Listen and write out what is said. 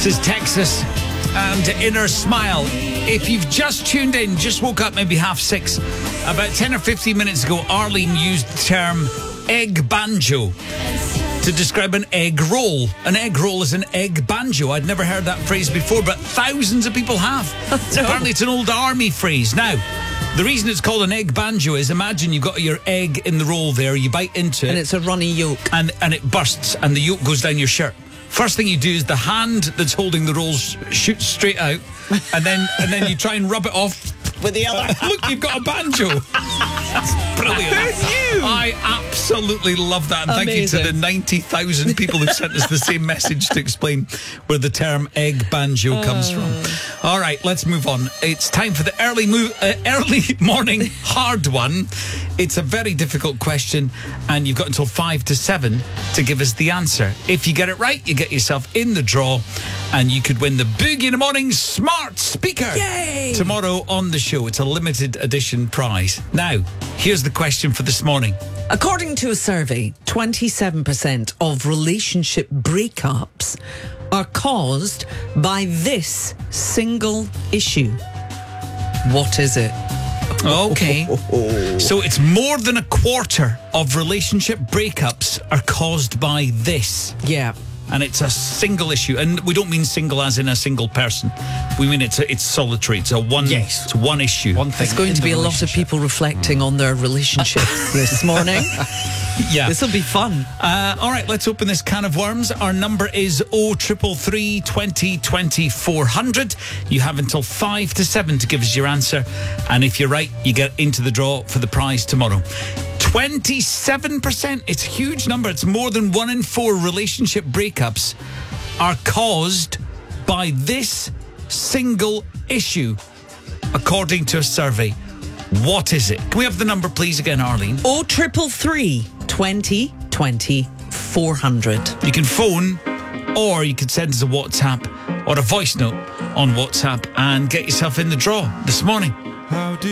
This is Texas and Inner Smile. If you've just tuned in, just woke up maybe 6:30, about 10 or 15 minutes ago, Arlene used the term egg banjo to describe an egg roll. An egg roll is an egg banjo. I'd never heard that phrase before, but thousands of people have. Apparently it's an old army phrase. Now, the reason it's called an egg banjo is, imagine you've got your egg in the roll there, you bite into it. And it's a runny yolk. And it bursts and the yolk goes down your shirt. First thing you do is the hand that's holding the rolls shoots straight out, and then you try and rub it off with the other. Look, you've got a banjo. That's brilliant. Who knew? I absolutely love that. And Amazing. thank you to the 90,000 people who sent us the same message to explain where the term egg banjo comes from. All right, let's move on. It's time for the early morning hard one. It's a very difficult question, and you've got until 5 to 7 to give us the answer. If you get it right, you get yourself in the draw, and you could win the Boogie in the Morning smart speaker. Yay! Tomorrow on the show. It's a limited edition prize. Now, here's the question for this morning. According to a survey, 27% of relationship breakups are caused by this single issue. What is it? Okay. So it's more than a quarter of relationship breakups are caused by this. Yeah. And it's a single issue. And we don't mean single as in a single person. We mean it's solitary. It's it's one issue. One thing. There's going to be a lot of people reflecting on their relationships this morning. Yeah. This will be fun. All right, let's open this can of worms. Our number is 0333 20 20 400. You have until 5 to 7 to give us your answer. And if you're right, you get into the draw for the prize tomorrow. 27%. It's a huge number. It's more than 1 in 4 relationship breakups are caused by this single issue, according to a survey. What is it? Can we have the number, please, again, Arlene? 0333 20 20 400. You can phone, or you can send us a WhatsApp or a voice note on WhatsApp and get yourself in the draw this morning.